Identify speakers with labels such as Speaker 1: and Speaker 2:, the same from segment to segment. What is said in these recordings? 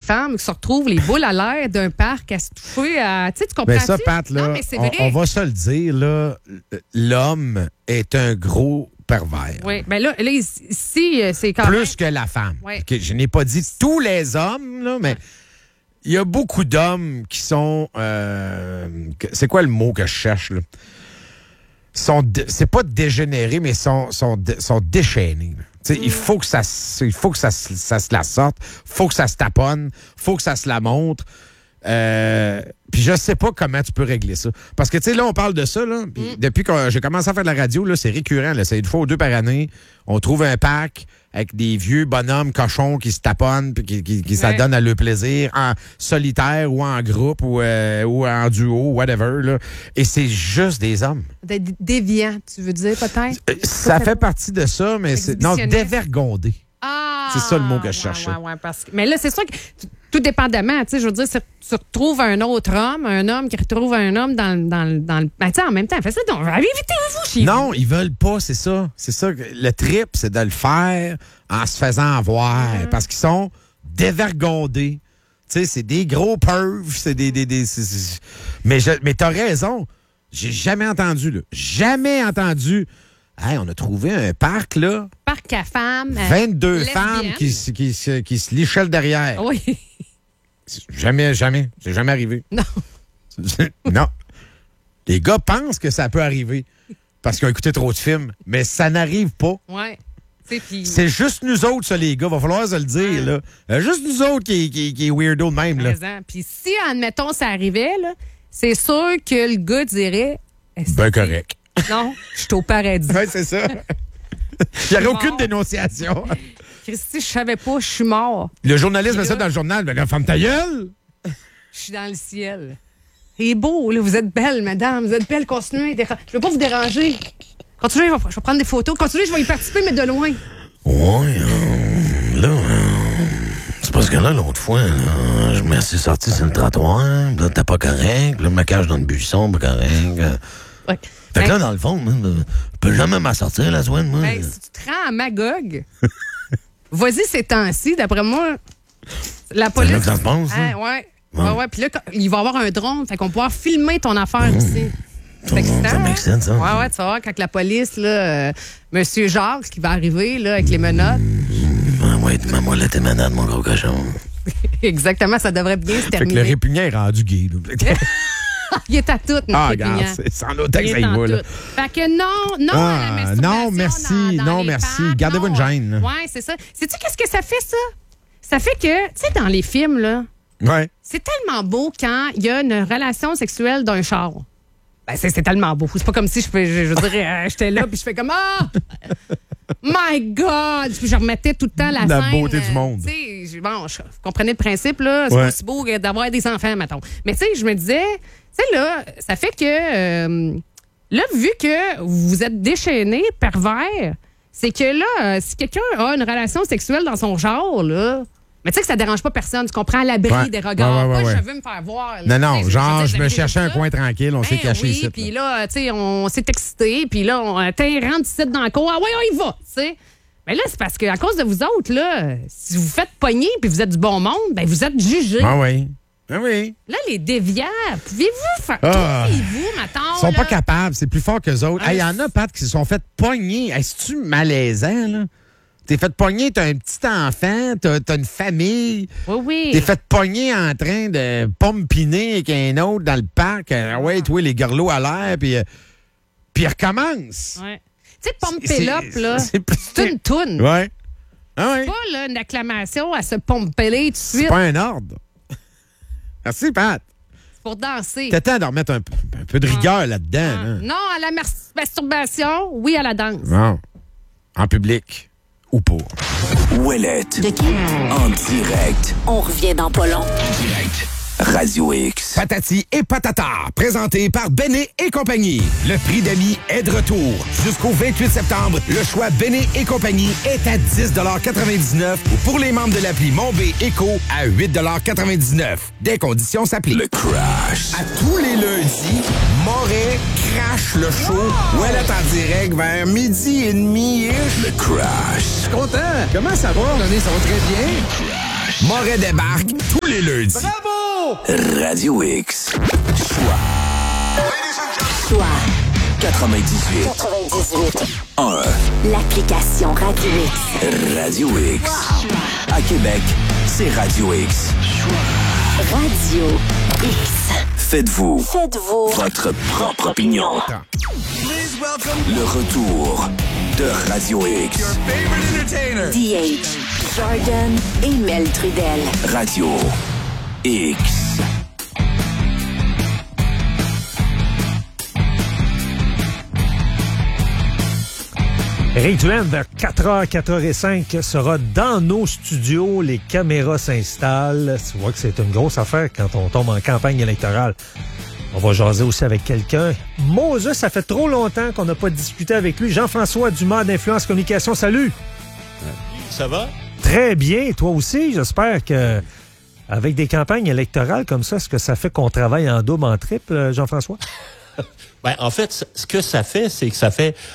Speaker 1: femmes qui se retrouvent les boules à l'air d'un parc à se toucher à... Tu sais, tu comprends?
Speaker 2: Ben ça, Pat, là,
Speaker 1: non, mais c'est vrai.
Speaker 2: on va se le dire, là, l'homme est un gros pervers.
Speaker 1: Oui, bien là, ici, c'est quand
Speaker 2: Plus que la femme.
Speaker 1: Oui.
Speaker 2: OK, je n'ai pas dit tous les hommes, là, mais il y a beaucoup d'hommes qui sont... c'est quoi le mot que je cherche, là? C'est pas dégénérés, mais sont déchaînés. Il faut que ça se la sorte, faut que ça se taponne, faut que ça se la montre. Puis je sais pas comment tu peux régler ça. Parce que, tu sais, là, on parle de ça, là. Depuis que j'ai commencé à faire de la radio, là, c'est récurrent. Là, c'est une fois ou deux par année. On trouve un pack avec des vieux bonhommes cochons qui se taponnent puis qui s'adonnent à leur plaisir en solitaire ou en groupe ou en duo, whatever. Là. Et c'est juste des hommes.
Speaker 1: Déviant, tu veux dire, peut-être?
Speaker 2: Ça fait partie de ça, mais c'est... Non, dévergondé.
Speaker 1: Ah!
Speaker 2: C'est ça le mot que je cherchais.
Speaker 1: Ouais, mais là, c'est sûr que tout dépendamment, tu sais, je veux dire, tu retrouves un autre homme, un homme qui retrouve un homme dans le... Ben, tu sais, en même temps, fais ça, donc, invitez-vous chez vous.
Speaker 2: Non, ils veulent pas, c'est ça. C'est ça. Le trip, c'est de le faire en se faisant avoir, parce qu'ils sont dévergondés. Tu sais, c'est des gros pervs, c'est Mais t'as raison. J'ai jamais entendu, là. Jamais entendu... Hey, on a trouvé un parc, là.
Speaker 1: Parc à femmes.
Speaker 2: 22 femmes qui se lichaient le derrière.
Speaker 1: Oui.
Speaker 2: Jamais. C'est jamais arrivé.
Speaker 1: Non.
Speaker 2: Non. Les gars pensent que ça peut arriver parce qu'ils ont écouté trop de films, mais ça n'arrive pas.
Speaker 1: Oui.
Speaker 2: C'est juste nous autres, ça, les gars. Va falloir se le dire, là. Juste nous autres qui est weirdo de même, là.
Speaker 1: Puis si, admettons, ça arrivait, là, c'est sûr que le gars dirait...
Speaker 2: Ben correct.
Speaker 1: Non, je suis au paradis.
Speaker 2: Oui, c'est ça. Il n'y aurait aucune dénonciation.
Speaker 1: Christy, je savais pas, je suis mort.
Speaker 2: Le journaliste met ça dans le journal. Ben, femme ta gueule!
Speaker 1: Je suis dans le ciel. C'est beau, là. Vous êtes belle, madame. Vous êtes belle. Continuez. Je ne veux pas vous déranger. Continuez, je vais prendre des photos. Continuez, je vais y participer, mais de loin.
Speaker 3: Oui, là, c'est parce que là, l'autre fois, là, je me suis sorti sur le trottoir. Là, t'es pas correct. Là, je me cache dans le buisson, pas correct.
Speaker 1: Ouais.
Speaker 3: Fait que là, dans le fond, je peux jamais m'en sortir, la soine, moi.
Speaker 1: Si tu te rends à Magog, vas-y ces temps-ci, d'après moi, la police...
Speaker 3: C'est là que ça se passe, hein?
Speaker 1: Ouais. Puis là, il va y avoir un drone, fait qu'on va pouvoir filmer ton affaire ici. C'est excitant.
Speaker 3: Ça m'excite, ça.
Speaker 1: Ouais, tu vas voir, quand la police, là, Monsieur Jacques, qui va arriver, là, avec les menottes.
Speaker 3: Ouais, ma moellette est malade, mon gros cochon.
Speaker 1: Exactement, ça devrait bien se terminer.
Speaker 2: Fait que le répugnant est rendu gay, là.
Speaker 1: Il est à tout, notre
Speaker 2: regarde, c'est sans autre que ça y va, là.
Speaker 1: Fait que non à la masturbation.
Speaker 2: Non, merci,
Speaker 1: dans les
Speaker 2: merci.
Speaker 1: parcs,
Speaker 2: Gardez-vous une gêne, là.
Speaker 1: Ouais, c'est ça. Sais-tu qu'est-ce que ça fait, ça? Ça fait que, tu sais, dans les films, là, c'est tellement beau quand il y a une relation sexuelle d'un char. Ben, c'est tellement beau. C'est pas comme si je dirais, j'étais là, puis je fais comme, my God! Puis je remettais tout le temps la scène.
Speaker 2: La beauté du monde.
Speaker 1: Bon, je comprenais le principe, là. C'est pas aussi beau d'avoir des enfants, mettons. Mais tu sais, je me disais, tu sais, là, ça fait que, là, vu que vous êtes déchaîné, pervers, c'est que là, si quelqu'un a une relation sexuelle dans son genre, là, mais tu sais que ça dérange pas personne. Tu comprends, à l'abri des regards. Pas, je veux me faire voir. Là,
Speaker 2: non, genre, je me cherchais un coin tranquille, on s'est caché ici.
Speaker 1: Puis là, tu sais, on s'est excité, puis là, on rentre ici dans le cours. Ah ouais, on y va, tu sais. Mais là, c'est parce qu'à cause de vous autres, là, si vous faites pogner puis vous êtes du bon monde, ben vous êtes jugés.
Speaker 2: Ah oui. Ah oui.
Speaker 1: Là, les déviants, pouvez-vous faire... Trouvez-vous, ma tante?
Speaker 2: Ils sont pas capables, c'est plus fort qu'eux autres. Il y en a, Pat, qui se sont fait pogner. Est-ce-tu malaisant, là? T'es fait pogner, t'as un petit enfant, t'as une famille.
Speaker 1: Oui.
Speaker 2: T'es fait pogner en train de pompiner avec un autre dans le parc. Ouais, toi, les garlots à l'air, puis il recommence.
Speaker 1: Ouais. Tu sais, Pomper Up, là, c'est une toune.
Speaker 2: Ouais. Ah
Speaker 1: c'est pas là, une acclamation à se pomper tout de suite.
Speaker 2: C'est pas un ordre. Merci, Pat.
Speaker 1: C'est pour danser.
Speaker 2: T'as temps de remettre un peu de rigueur là-dedans. Là.
Speaker 1: Non, à la masturbation, oui, à la danse.
Speaker 2: Non. En public. Ou pas.
Speaker 4: Ouellette.
Speaker 5: De qui?
Speaker 4: En direct.
Speaker 5: On revient dans pas long.
Speaker 4: En direct. Radio X.
Speaker 6: Patati et patata, présenté par Béné et compagnie. Le prix d'amis est de retour. Jusqu'au 28 septembre, le choix Béné et compagnie est à 10,99 ou pour les membres de l'appli Mon B Éco à 8,99 Des conditions s'appliquent.
Speaker 4: Le Crash.
Speaker 6: À tous les lundis, Moret crache le show. Wow. Ouellette en direct vers 12h30.
Speaker 4: Le Crash.
Speaker 6: Je suis content. Comment ça va? Les données sont très bien.
Speaker 4: Le Crash.
Speaker 6: Moret débarque tous les lundis.
Speaker 4: Radio X. Choix 98. 1.
Speaker 5: L'application Radio X.
Speaker 4: Radio X. À Québec, c'est Radio X.
Speaker 5: Radio X.
Speaker 4: Faites-vous
Speaker 5: Faites-vous
Speaker 4: votre propre opinion. Le retour de Radio X.
Speaker 5: DH, Jordan et Mel Trudel.
Speaker 4: Radio X.
Speaker 7: Éric Duhem, vers 4h, 4h05, sera dans nos studios. Les caméras s'installent. Tu vois que c'est une grosse affaire quand on tombe en campagne électorale. On va jaser aussi avec quelqu'un. Moses, ça fait trop longtemps qu'on n'a pas discuté avec lui. Jean-François Dumas d'Influence Communication, salut!
Speaker 8: Ça va?
Speaker 7: Très bien. Toi aussi, j'espère que avec des campagnes électorales comme ça, est-ce que ça fait qu'on travaille en double, en triple, Jean-François?
Speaker 8: Ben, en fait, ce que ça fait, c'est que ça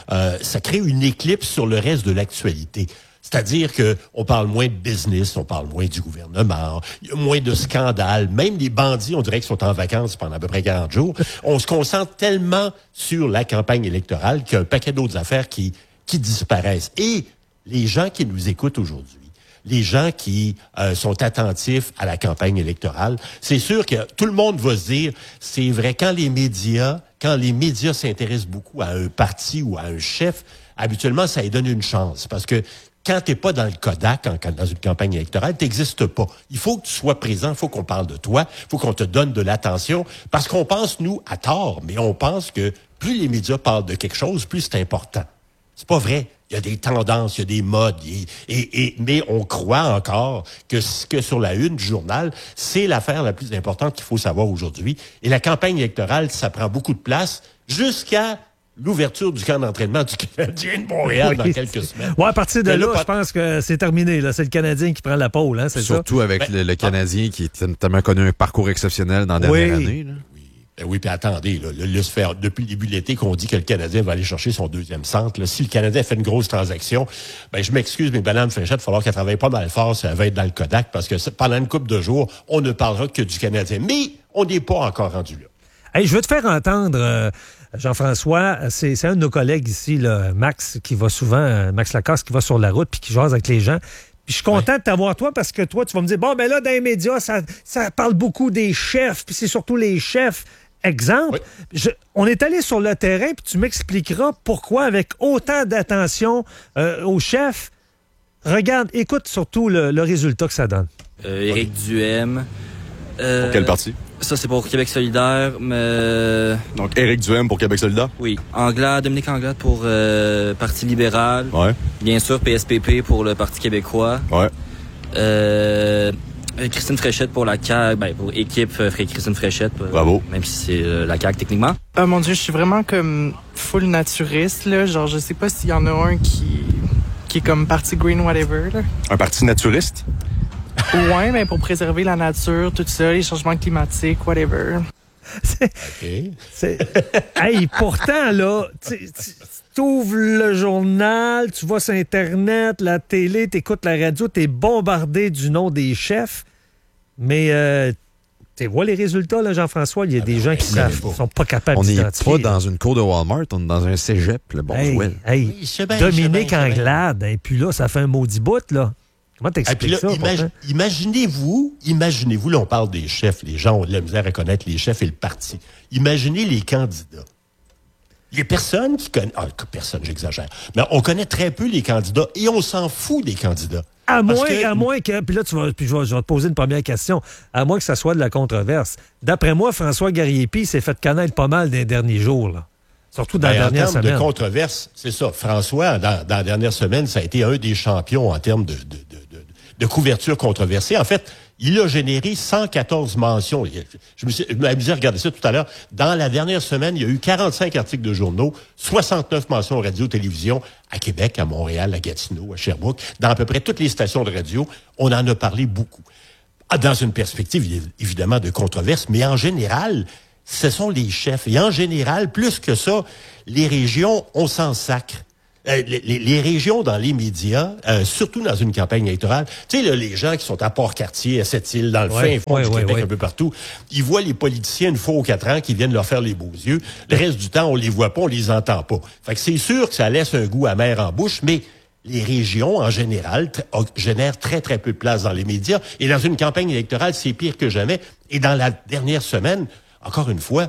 Speaker 8: crée une éclipse sur le reste de l'actualité. C'est-à-dire que on parle moins de business, on parle moins du gouvernement, il y a moins de scandales. Même les bandits, on dirait qu'ils sont en vacances pendant à peu près 40 jours. On se concentre tellement sur la campagne électorale qu'il y a un paquet d'autres affaires qui disparaissent. Et les gens qui nous écoutent aujourd'hui, les gens qui sont attentifs à la campagne électorale, c'est sûr que tout le monde va se dire, c'est vrai, quand les médias s'intéressent beaucoup à un parti ou à un chef, habituellement, ça lui donne une chance. Parce que quand t'es pas dans le Kodak, dans une campagne électorale, t'existes pas. Il faut que tu sois présent, il faut qu'on parle de toi, il faut qu'on te donne de l'attention, parce qu'on pense, nous, à tort, mais on pense que plus les médias parlent de quelque chose, plus c'est important. C'est pas vrai. Il y a des tendances, il y a des modes, mais on croit encore que sur la une du journal, c'est l'affaire la plus importante qu'il faut savoir aujourd'hui. Et la campagne électorale, ça prend beaucoup de place jusqu'à l'ouverture du camp d'entraînement du Canadien de Montréal dans quelques semaines.
Speaker 7: Ouais, à partir de là, je pense que c'est terminé. Là. C'est le Canadien qui prend la pôle, hein, c'est ça?
Speaker 2: Surtout avec le Canadien qui a tellement connu un parcours exceptionnel dans la dernière année. Là.
Speaker 8: Oui, puis attendez, là, ça fait depuis le début de l'été qu'on dit que le Canadien va aller chercher son deuxième centre. Là. Si le Canadien fait une grosse transaction, ben je m'excuse, mais Madame Fréchette, il va falloir qu'elle travaille pas mal fort si elle va être dans le Kodak, parce que pendant une couple de jours, on ne parlera que du Canadien. Mais on n'est pas encore rendu là.
Speaker 7: Hey, je veux te faire entendre, Jean-François, c'est un de nos collègues ici, là, Max, qui va souvent, Max Lacasse, qui va sur la route puis qui jase avec les gens. Puis je suis content de t'avoir toi parce que toi, tu vas me dire, bon, ben là, dans les médias, ça parle beaucoup des chefs, puis c'est surtout les chefs. Exemple, on est allé sur le terrain, puis tu m'expliqueras pourquoi, avec autant d'attention aux chefs, regarde, écoute surtout le résultat que ça donne.
Speaker 9: Éric Duhem.
Speaker 10: Pour quel parti?
Speaker 9: Ça, c'est pour Québec solidaire, mais...
Speaker 10: Donc, Éric Duhem pour Québec solidaire?
Speaker 9: Oui. Dominique Anglade pour Parti libéral.
Speaker 10: Ouais.
Speaker 9: Bien sûr, PSPP pour le Parti québécois.
Speaker 10: Ouais.
Speaker 9: Christine Fréchette pour la CAQ, pour équipe Christine Fréchette.
Speaker 10: Bravo.
Speaker 9: Même si c'est la CAQ techniquement.
Speaker 11: Oh mon Dieu, je suis vraiment comme full naturiste, là. Genre, je sais pas s'il y en a un qui est comme parti green whatever, là.
Speaker 10: Un parti naturiste?
Speaker 11: Ouais, mais pour préserver la nature, tout ça, les changements climatiques, whatever.
Speaker 7: Hey, pourtant, là, tu ouvres le journal, tu vas sur Internet, la télé, t'écoutes la radio, t'es bombardé du nom des chefs, mais tu vois les résultats, là, Jean-François, il y a des gens qui sont pas capables d'identifier.
Speaker 2: On n'est pas dans une cour de Walmart, on est dans un cégep, le Boswell.
Speaker 7: Dominique Anglade, et puis là, ça fait un maudit bout, là. Comment t'expliques ça?
Speaker 8: Imaginez-vous, là, on parle des chefs, les gens ont de la misère à connaître les chefs et le parti. Imaginez les candidats. Il y a personne qui connaît... personne, j'exagère. Mais on connaît très peu les candidats et on s'en fout des candidats.
Speaker 7: À moins que... Puis là, je vais te poser une première question. À moins que ça soit de la controverse. D'après moi, François Garriépi s'est fait connaître pas mal des derniers jours, là. Surtout dans la dernière semaine.
Speaker 8: En termes de controverse, c'est ça. François, dans la dernière semaine, ça a été un des champions en termes de couverture controversée. En fait, il a généré 114 mentions. Je me suis amusé à regarder ça tout à l'heure. Dans la dernière semaine, il y a eu 45 articles de journaux, 69 mentions radio-télévision à Québec, à Montréal, à Gatineau, à Sherbrooke. Dans à peu près toutes les stations de radio, on en a parlé beaucoup. Dans une perspective, évidemment, de controverse, mais en général... ce sont les chefs. Et en général, plus que ça, les régions, on s'en sacre. Les régions dans les médias, surtout dans une campagne électorale, tu sais, là, les gens qui sont à Port-Cartier, à Sept-Îles, dans le fin fond du Québec, un peu partout, ils voient les politiciens une fois aux 4 ans qui viennent leur faire les beaux yeux. Le reste du temps, on les voit pas, on les entend pas. Fait que c'est sûr que ça laisse un goût amer en bouche, mais les régions, en général, génèrent très, très peu de place dans les médias. Et dans une campagne électorale, c'est pire que jamais. Et dans la dernière semaine, encore une fois,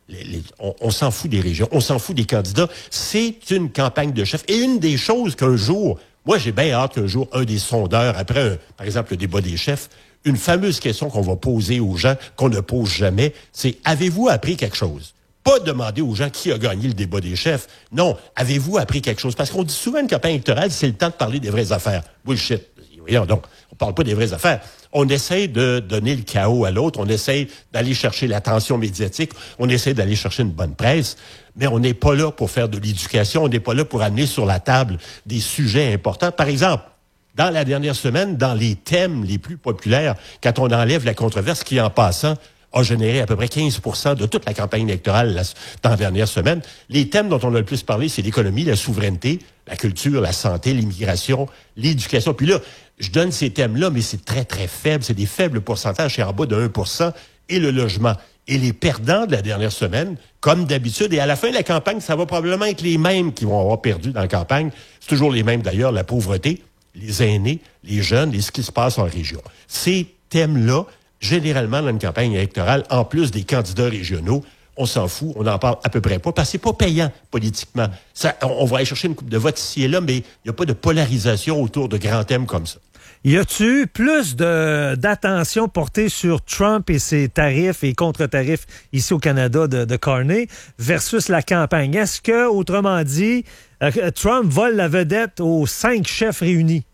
Speaker 8: on s'en fout des régions, on s'en fout des candidats. C'est une campagne de chef. Et une des choses qu'un jour, moi j'ai bien hâte qu'un jour, un des sondeurs, après, par exemple, le débat des chefs, une fameuse question qu'on va poser aux gens, qu'on ne pose jamais, c'est « Avez-vous appris quelque chose ?» Pas demander aux gens qui a gagné le débat des chefs. Non, avez-vous appris quelque chose? Parce qu'on dit souvent une campagne électorale, c'est le temps de parler des vraies affaires. Bullshit. Voyons donc, on parle pas des vraies affaires. On essaie de donner le chaos à l'autre, on essaie d'aller chercher l'attention médiatique, on essaie d'aller chercher une bonne presse, mais on n'est pas là pour faire de l'éducation, on n'est pas là pour amener sur la table des sujets importants. Par exemple, dans la dernière semaine, dans les thèmes les plus populaires, quand on enlève la controverse qui, en passant, a généré à peu près 15% de toute la campagne électorale dans la dernière semaine. Les thèmes dont on a le plus parlé, c'est l'économie, la souveraineté, la culture, la santé, l'immigration, l'éducation. Puis là, je donne ces thèmes-là, mais c'est très, très faible. C'est des faibles pourcentages, c'est en bas de 1%. Et le logement. Et les perdants de la dernière semaine, comme d'habitude, et à la fin de la campagne, ça va probablement être les mêmes qui vont avoir perdu dans la campagne. C'est toujours les mêmes, d'ailleurs, la pauvreté, les aînés, les jeunes et ce qui se passe en région. Ces thèmes-là, généralement, dans une campagne électorale, en plus des candidats régionaux, on s'en fout, on n'en parle à peu près pas, parce que c'est pas payant politiquement. Ça, on va aller chercher une coupe de votes ici et là, mais il n'y a pas de polarisation autour de grands thèmes comme ça.
Speaker 7: Y a-tu plus d'attention portée sur Trump et ses tarifs et contre-tarifs ici au Canada de Carney versus la campagne? Est-ce que, autrement dit, Trump vole la vedette aux 5 chefs réunis?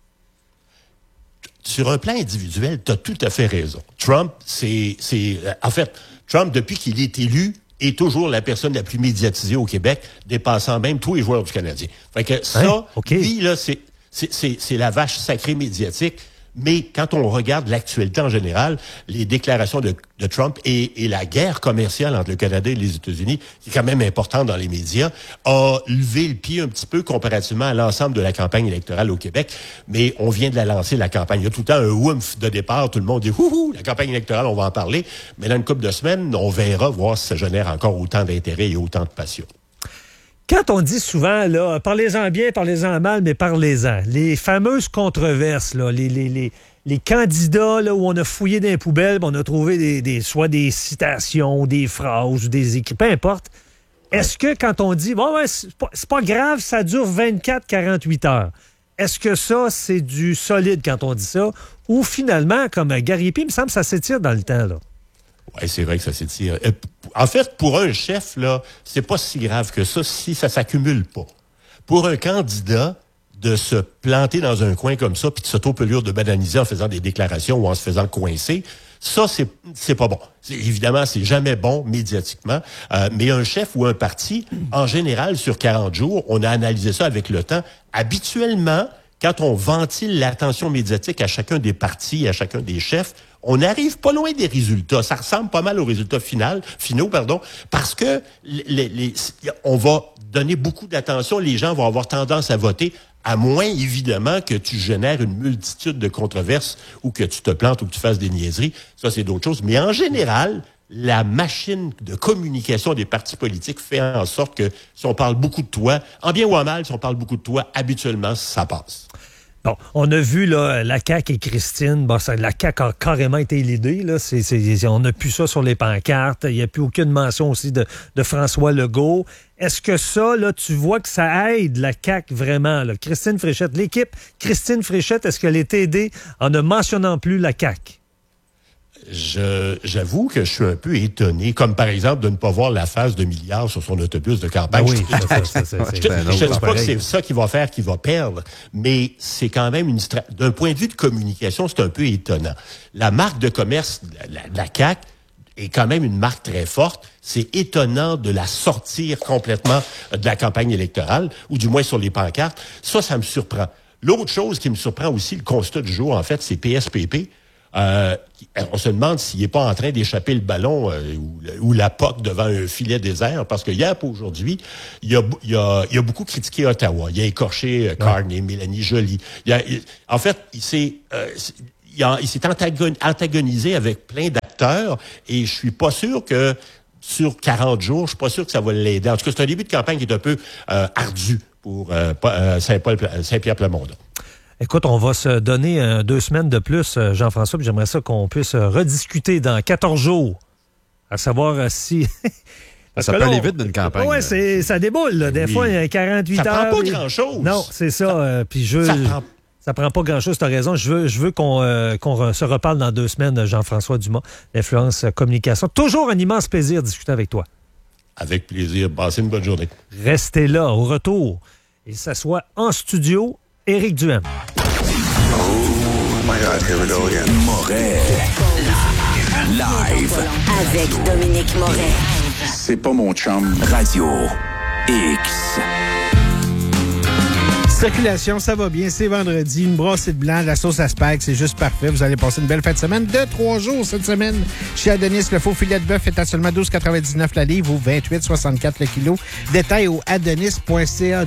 Speaker 8: Sur un plan individuel, tu as tout à fait raison. Trump, en fait, Trump, depuis qu'il est élu, est toujours la personne la plus médiatisée au Québec, dépassant même tous les joueurs du Canadien. Fait que ça, lui, là, c'est la vache sacrée médiatique. Mais quand on regarde l'actualité en général, les déclarations de Trump et la guerre commerciale entre le Canada et les États-Unis, qui est quand même importante dans les médias, a levé le pied un petit peu comparativement à l'ensemble de la campagne électorale au Québec. Mais on vient de la lancer, la campagne. Il y a tout le temps un woof de départ. Tout le monde dit « Houhou, la campagne électorale, on va en parler. » Mais dans une couple de semaines, on verra, voir si ça génère encore autant d'intérêt et autant de passion.
Speaker 7: Quand on dit souvent, là, parlez-en bien, parlez-en mal, mais parlez-en. Les fameuses controverses, là, les candidats là, où on a fouillé dans les poubelles, on a trouvé soit des citations, des phrases, ou des écrits, peu importe. Est-ce que quand on dit, bon, ouais, c'est pas grave, ça dure 24-48 heures, est-ce que ça, c'est du solide quand on dit ça? Ou finalement, comme Gary P, il me semble que ça s'étire dans le temps, là?
Speaker 8: Oui, c'est vrai que ça s'étire. En fait, pour un chef, là, c'est pas si grave que ça si ça s'accumule pas. Pour un candidat, de se planter dans un coin comme ça puis de s'auto-pelure de bananiser en faisant des déclarations ou en se faisant coincer, ça, c'est pas bon. Évidemment, c'est jamais bon médiatiquement. Mais un chef ou un parti, en général, sur 40 jours, on a analysé ça avec le temps. Habituellement, quand on ventile l'attention médiatique à chacun des partis, à chacun des chefs, on n'arrive pas loin des résultats. Ça ressemble pas mal aux résultats finaux, parce que on va donner beaucoup d'attention. Les gens vont avoir tendance à voter, à moins, évidemment, que tu génères une multitude de controverses ou que tu te plantes ou que tu fasses des niaiseries. Ça, c'est d'autres choses. Mais en général, la machine de communication des partis politiques fait en sorte que si on parle beaucoup de toi, en bien ou en mal, si on parle beaucoup de toi, habituellement, ça passe.
Speaker 7: Bon, on a vu là, la CAQ et Christine. Bon, la CAQ a carrément été l'idée. Là. On n'a plus ça sur les pancartes. Il n'y a plus aucune mention aussi de François Legault. Est-ce que ça, là, tu vois que ça aide la CAQ vraiment? Là? Christine Fréchette, l'équipe Christine Fréchette, est-ce qu'elle est aidée en ne mentionnant plus la CAQ?
Speaker 8: J'avoue que je suis un peu étonné, comme par exemple de ne pas voir la face de milliards sur son autobus de campagne.
Speaker 7: Oui,
Speaker 8: je ne dis pas que c'est ça qui va faire qu'il va perdre, mais c'est quand même d'un point de vue de communication, c'est un peu étonnant. La marque de commerce de la CAQ est quand même une marque très forte. C'est étonnant de la sortir complètement de la campagne électorale, ou du moins sur les pancartes. Ça me surprend. L'autre chose qui me surprend aussi, le constat du jour, en fait, c'est PSPP on se demande s'il n'est pas en train d'échapper le ballon ou la POC devant un filet désert, parce que hier pour aujourd'hui, il a beaucoup critiqué Ottawa. Il a écorché Carney, Mélanie Joly. En fait, il s'est antagonisé avec plein d'acteurs et je suis pas sûr que sur 40 jours, je suis pas sûr que ça va l'aider. En tout cas, c'est un début de campagne qui est un peu ardu pour Saint-Pierre-Plamondon.
Speaker 7: Écoute, on va se donner 2 semaines de plus, Jean-François, puis j'aimerais ça qu'on puisse rediscuter dans 14 jours, à savoir si...
Speaker 2: Ça peut aller vite d'une campagne.
Speaker 7: Oui, ça déboule. Là. Des fois, il y a 48 heures.
Speaker 8: Ça prend pas grand-chose.
Speaker 7: Non, c'est ça. Puis ça prend pas grand-chose, tu as raison. Je veux qu'on se reparle dans 2 semaines, Jean-François Dumas, l'Influence Communication. Toujours un immense plaisir de discuter avec toi.
Speaker 8: Avec plaisir. Passez une bonne journée.
Speaker 7: Restez là, au retour. Et s'assoit en studio, Éric Duhem.
Speaker 4: Oh my God, here we go again. Moret. Live.
Speaker 5: Avec Dominique Moret.
Speaker 4: C'est pas mon chum. Radio X.
Speaker 12: Circulation, ça va bien. C'est vendredi. Une brassée de blanc, de la sauce à spag, c'est juste parfait. Vous allez passer une belle fin de semaine de 3 jours cette semaine. Chez Adonis, le faux filet de bœuf est à seulement 12,99 la livre ou 28,64 le kilo. Détail au adonis.ca.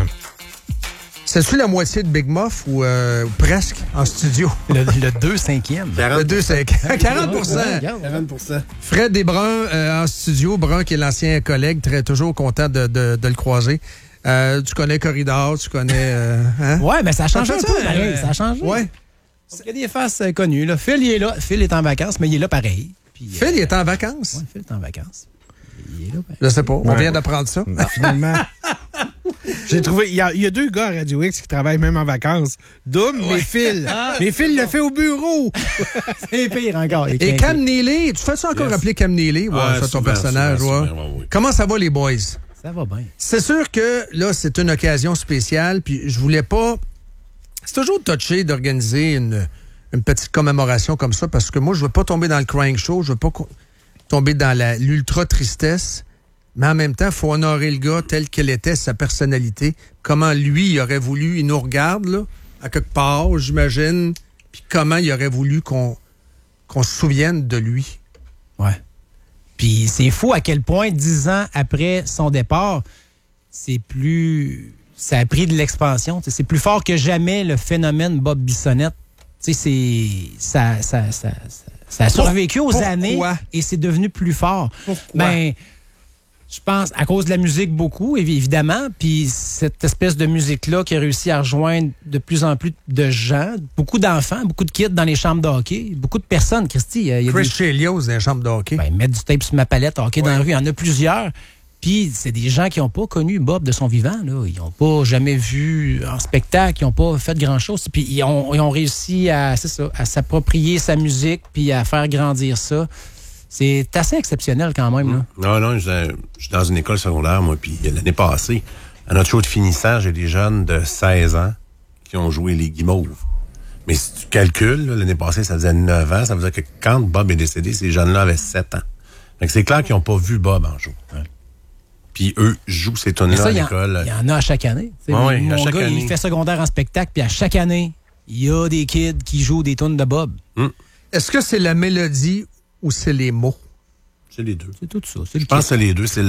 Speaker 13: C'est-tu la moitié de Big Muff ou presque en studio?
Speaker 14: Le 2/5e.
Speaker 13: Le 2/5. 40%. Fred Desbruns en studio. Brun qui est l'ancien collègue, toujours content de le croiser. Tu connais Corridor, tu connais... hein?
Speaker 14: Ouais, mais ça change un peu, pareil. Ça a changé.
Speaker 13: Ouais.
Speaker 14: Il y a des faces connues. Là. Phil, il est là. Phil est en vacances, mais il est là pareil. Puis,
Speaker 13: Phil, il est en vacances?
Speaker 14: Oui, Phil est en vacances. Il est là pareil.
Speaker 13: Je sais pas. On vient d'apprendre ça.
Speaker 12: Finalement... J'ai trouvé... Il y a 2 gars à Radio X qui travaillent même en vacances. Doom, mais Phil. Mais Phil le fait au bureau.
Speaker 14: C'est pire encore.
Speaker 13: Et Cam Neely, tu fais ça encore appeler Cam Neely? Ouais, c'est ton personnage. Souvent, oui. Comment ça va, les boys?
Speaker 14: Ça va bien.
Speaker 13: C'est sûr que là, c'est une occasion spéciale, puis je voulais pas... C'est toujours touché d'organiser une petite commémoration comme ça, parce que moi, je veux pas tomber dans le crying show, je veux pas tomber dans l'ultra-tristesse, mais en même temps, il faut honorer le gars tel qu'elle était, sa personnalité, comment lui, il aurait voulu, il nous regarde, là, à quelque part, j'imagine, puis comment il aurait voulu qu'on se souvienne de lui.
Speaker 14: Ouais. Puis c'est fou à quel point, 10 ans après son départ, ça a pris de l'expansion. C'est plus fort que jamais le phénomène Bob Bissonnette. Ça a survécu aux années et c'est devenu plus fort.
Speaker 12: Pourquoi?
Speaker 14: Ben, je pense à cause de la musique beaucoup, évidemment, puis cette espèce de musique-là qui a réussi à rejoindre de plus en plus de gens, beaucoup d'enfants, beaucoup de kids dans les chambres de hockey, beaucoup de personnes, Christy. Il y a
Speaker 13: Chris Chelios dans les chambres de hockey.
Speaker 14: Ben, mettre du tape sur ma palette, hockey dans la rue, il y en a plusieurs. Puis c'est des gens qui n'ont pas connu Bob de son vivant. Là. Ils n'ont pas jamais vu en spectacle, ils n'ont pas fait grand-chose. Puis ils ont réussi à s'approprier sa musique puis à faire grandir ça. C'est assez exceptionnel quand même. Là.
Speaker 15: Non, je suis dans une école secondaire, moi, puis l'année passée, à notre show de finissant, j'ai des jeunes de 16 ans qui ont joué les Guimauves. Mais si tu calcules, là, l'année passée, ça faisait 9 ans, ça veut dire que quand Bob est décédé, ces jeunes-là avaient 7 ans. Donc c'est clair qu'ils n'ont pas vu Bob en joue. Hein. Puis eux jouent ces tunes-là à l'école.
Speaker 14: Il y en a à chaque année.
Speaker 15: Oui,
Speaker 14: mon gars, il fait secondaire en spectacle, puis à chaque année, il y a des kids qui jouent des tunes de Bob.
Speaker 13: Est-ce que c'est la mélodie ou c'est les mots?
Speaker 15: C'est les deux.
Speaker 14: C'est tout ça.
Speaker 15: Je pense que c'est les deux. C'est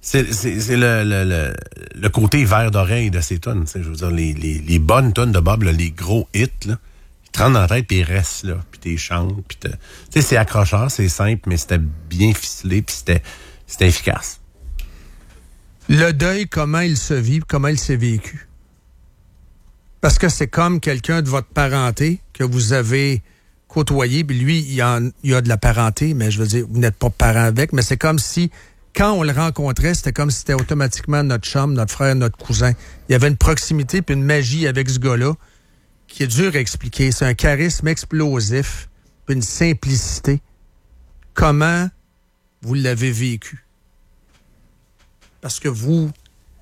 Speaker 15: le côté vert d'oreille de ces tunes. Je veux dire, les bonnes tunes de Bob, là, les gros hits, là, ils te rentrent dans la tête puis ils restent là. Puis t'es chantes. Puis c'est accrocheur, c'est simple, mais c'était bien ficelé puis c'était efficace.
Speaker 13: Le deuil, comment il se vit, comment il s'est vécu? Parce que c'est comme quelqu'un de votre parenté que vous avez côtoyé, puis lui, il a de la parenté, mais je veux dire, vous n'êtes pas parent avec, mais c'est comme si, quand on le rencontrait, c'était comme si c'était automatiquement notre chum, notre frère, notre cousin. Il y avait une proximité puis une magie avec ce gars-là qui est dur à expliquer. C'est un charisme explosif, puis une simplicité. Comment vous l'avez vécu? Parce que vous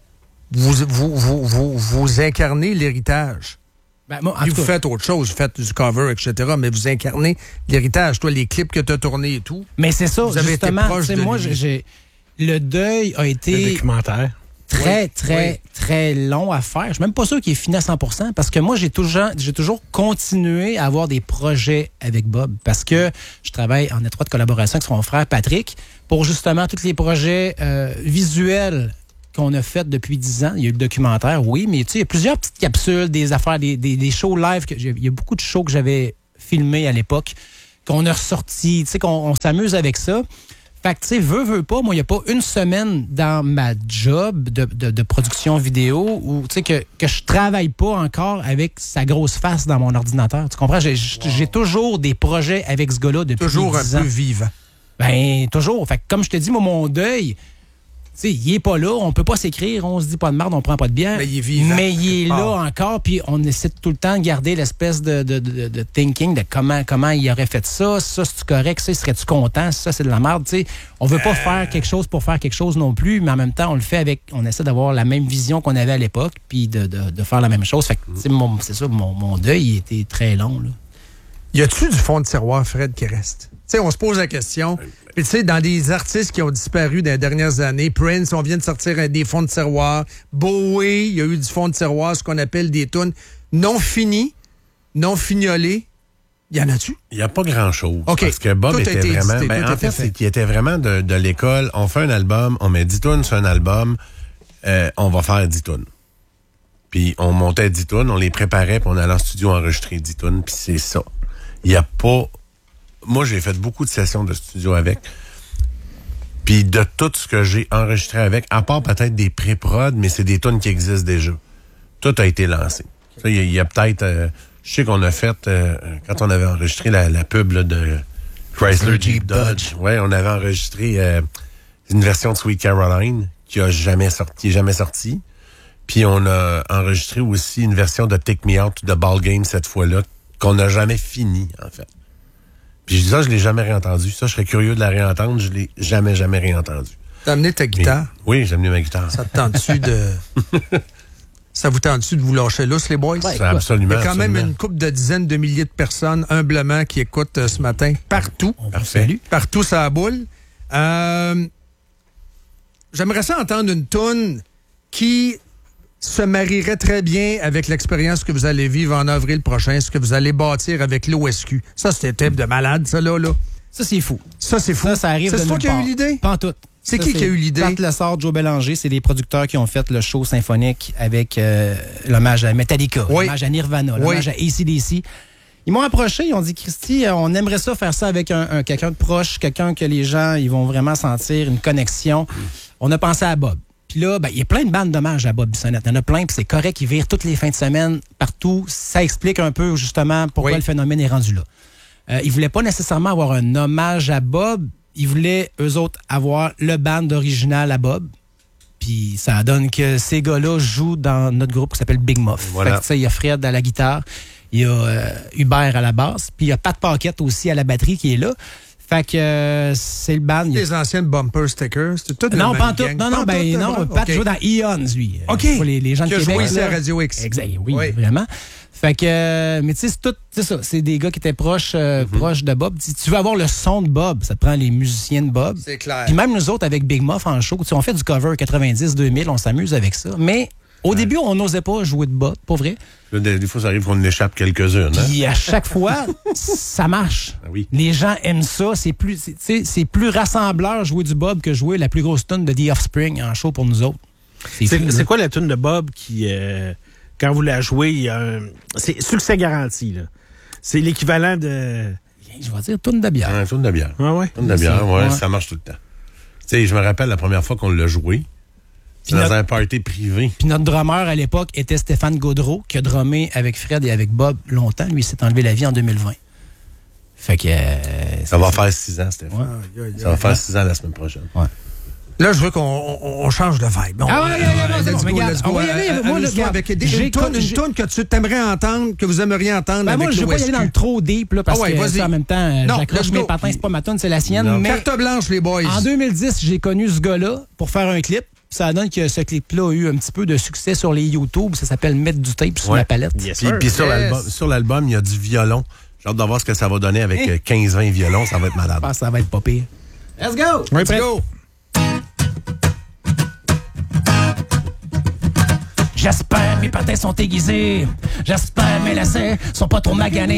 Speaker 13: incarnez l'héritage.
Speaker 14: Ben, moi,
Speaker 13: vous faites autre chose, vous faites du cover, etc., mais vous incarnez l'héritage. Toi, les clips que tu as tournés et tout.
Speaker 14: Mais c'est ça,
Speaker 13: vous avez
Speaker 14: justement.
Speaker 13: été proche de
Speaker 14: moi,
Speaker 13: lui.
Speaker 14: le deuil a été...
Speaker 7: Le documentaire.
Speaker 14: très long à faire. Je suis même pas sûr qu'il est fini à 100% parce que moi, j'ai toujours continué à avoir des projets avec Bob parce que je travaille en étroite collaboration avec son frère Patrick pour justement tous les projets visuels qu'on a fait depuis 10 ans. Il y a eu le documentaire, oui, mais tu sais, il y a plusieurs petites capsules, des affaires, des shows live. Il y a beaucoup de shows que j'avais filmés à l'époque, qu'on a ressortis, tu sais, qu'on s'amuse avec ça. Fait que, tu sais, veux pas, moi, il n'y a pas une semaine dans ma job de production vidéo où, tu sais, que je travaille pas encore avec sa grosse face dans mon ordinateur. Tu comprends? J'ai toujours des projets avec ce gars-là depuis 10 ans.
Speaker 13: Toujours un peu vivant.
Speaker 14: Ben, toujours. Fait que, comme je te dis, moi, mon deuil, tu sais, il est pas là, on peut pas s'écrire, on se dit pas de merde, on prend pas de bière.
Speaker 13: Mais il est vivant.
Speaker 14: Mais il est là encore, puis on essaie tout le temps de garder l'espèce de thinking de comment il aurait fait ça, c'est-tu correct, ça, serais-tu content, ça, c'est de la merde, tu sais. On veut pas faire quelque chose pour faire quelque chose non plus, mais en même temps, on essaie d'avoir la même vision qu'on avait à l'époque, puis de faire la même chose. Fait que, c'est ça, mon deuil, il était très long, là.
Speaker 13: Y a-tu du fond de tiroir, Fred, qui reste? Tu sais, on se pose la question. Puis, tu sais, dans des artistes qui ont disparu dans les dernières années, Prince, on vient de sortir des fonds de tiroir. Bowie, il y a eu du fond de tiroir, ce qu'on appelle des tunes non finies, non fignolées. Y en a-tu?
Speaker 15: Il n'y a pas grand-chose.
Speaker 13: OK.
Speaker 15: Parce que Bob
Speaker 13: Tout a
Speaker 15: était
Speaker 13: été
Speaker 15: vraiment...
Speaker 13: édité, tout
Speaker 15: en
Speaker 13: a été
Speaker 15: fait, c'est qu'il était vraiment de l'école. On fait un album, on met 10 tunes sur un album, on va faire 10 tunes. Puis on montait 10 tunes, on les préparait, puis on allait en studio enregistrer 10 tunes, puis c'est ça. Il n'y a pas... Moi, j'ai fait beaucoup de sessions de studio avec. Puis de tout ce que j'ai enregistré avec, à part peut-être des pré-prod, mais c'est des tunes qui existent déjà. Tout a été lancé. Il y a peut-être... je sais qu'on a fait, quand on avait enregistré la pub là, de Chrysler Jeep Dodge, ouais, on avait enregistré une version de Sweet Caroline qui est jamais sortie. Puis on a enregistré aussi une version de Take Me Out de Ball Game cette fois-là, qu'on n'a jamais fini, en fait. Puis ça, je l'ai jamais réentendu. Ça, je serais curieux de la réentendre. Je l'ai jamais réentendu.
Speaker 13: T'as amené ta guitare?
Speaker 15: Mais, oui, j'ai amené ma guitare.
Speaker 13: Ça te tente-tu de... Ça vous tente-tu de vous lâcher lousse, les boys?
Speaker 15: Ouais, absolument.
Speaker 13: Il y a quand même une couple de dizaines de milliers de personnes, humblement, qui écoutent ce matin, partout.
Speaker 15: Parfait.
Speaker 13: Partout, ça a boule. J'aimerais ça entendre une toune qui se marierait très bien avec l'expérience que vous allez vivre en avril prochain, ce que vous allez bâtir avec l'OSQ. Ça, c'était un type de malade, ça, là.
Speaker 14: Ça, c'est fou.
Speaker 13: Ça, c'est fou.
Speaker 14: Ça arrive de
Speaker 13: c'est toi qui as eu l'idée?
Speaker 14: Pas en tout.
Speaker 13: C'est qui a eu l'idée?
Speaker 14: Pat Lessard, Joe Bélanger, c'est des producteurs qui ont fait le show symphonique avec l'hommage à Metallica, l'hommage à Nirvana, l'hommage à AC/DC. Ils m'ont approché, ils ont dit, Christy, on aimerait ça faire ça avec quelqu'un de proche, quelqu'un que les gens ils vont vraiment sentir une connexion. On a pensé à Bob. Puis là, il y a plein de bandes d'hommage à Bob Bissonnette. Il y en a plein, puis c'est correct, ils virent toutes les fins de semaine, partout. Ça explique un peu, justement, pourquoi le phénomène est rendu là. Ils voulaient pas nécessairement avoir un hommage à Bob. Ils voulaient, eux autres, avoir le band original à Bob. Puis ça donne que ces gars-là jouent dans notre groupe qui s'appelle Big Muff.
Speaker 15: Voilà.
Speaker 14: Fait que, tu sais, il y a Fred à la guitare, il y a Hubert à la basse, puis il y a Pat Paquette aussi à la batterie qui est là. Fait que c'est le band.
Speaker 13: Les anciennes bumper stickers, c'était tout
Speaker 14: non, pas en tout. Non, Pat joue dans Eons, lui.
Speaker 13: OK.
Speaker 14: Pour les gens de Québec.
Speaker 13: Qui a joué ici à Radio X.
Speaker 14: Exact, oui, vraiment. Fait que, mais tu sais, c'est ça. C'est des gars qui étaient proches de Bob. Si tu veux avoir le son de Bob, ça te prend les musiciens de Bob.
Speaker 13: C'est clair.
Speaker 14: Puis même nous autres, avec Big Muff en show, on fait du cover 90-2000, on s'amuse avec ça. Mais au début, on n'osait pas jouer de Bob, pas vrai?
Speaker 15: Là, des fois, ça arrive qu'on échappe quelques-unes.
Speaker 14: Puis à chaque fois, ça marche.
Speaker 15: Ah oui.
Speaker 14: Les gens aiment ça. C'est plus rassembleur jouer du Bob que jouer la plus grosse tune de The Offspring en show pour nous autres.
Speaker 16: C'est quoi la tune de Bob qui... quand vous la jouez, c'est succès garanti, là. C'est l'équivalent de...
Speaker 14: Je vais dire toune de bière.
Speaker 15: Un toune de bière.
Speaker 16: Ah ouais?
Speaker 15: Toune de bière, ça marche tout le temps. Tu sais, je me rappelle la première fois qu'on l'a joué. Dans un party privé.
Speaker 14: Puis notre drummer à l'époque était Stéphane Gaudreau, qui a drummé avec Fred et avec Bob longtemps. Lui, il s'est enlevé la vie en 2020. Fait que...
Speaker 15: ça va faire 6 ans, Stéphane. Ça va faire 6 ans la semaine prochaine.
Speaker 14: Ouais.
Speaker 13: Là, je veux qu'on change de vibe.
Speaker 14: Let's go.
Speaker 13: Avec une toune que tu aimerais entendre, que vous aimeriez entendre avec
Speaker 14: moi, je ne vais pas y aller dans le trop deep, là, parce que en même temps, j'accroche mes patins, c'est pas ma toune, c'est la sienne.
Speaker 13: Non.
Speaker 14: Mais
Speaker 13: carte blanche, les boys.
Speaker 14: En 2010, j'ai connu ce gars-là pour faire un clip. Ça donne que ce clip-là a eu un petit peu de succès sur les YouTube. Ça s'appelle Mettre du tape sur la palette.
Speaker 15: Puis sur l'album, il y a du violon. J'ai hâte de voir ce que ça va donner avec 15-20 violons. Ça va être malade.
Speaker 14: Je pense que ça va être pas pire. Let's go!
Speaker 13: Let's go!
Speaker 14: J'espère mes patins sont aiguisés. J'espère mes lacets sont pas trop maganés.